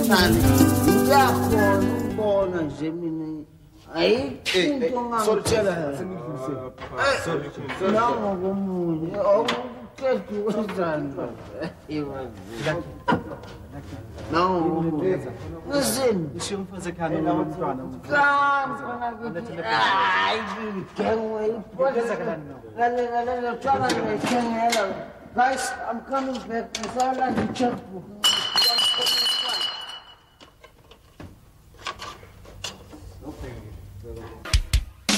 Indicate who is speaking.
Speaker 1: Sani, uyakhona ukubona nje mina. Ayikho
Speaker 2: sorry,
Speaker 1: ngangitshela.
Speaker 2: sorry.
Speaker 1: Nangokomunye, awuqedi wenzani. Nangokomunye. Listen.
Speaker 3: Ishimfuze khani nomntwana.
Speaker 1: Hayi, ngengwe iphosa kalala tshwana ngekengela. Guys, I'm coming back. Ngisala ngicheckbook.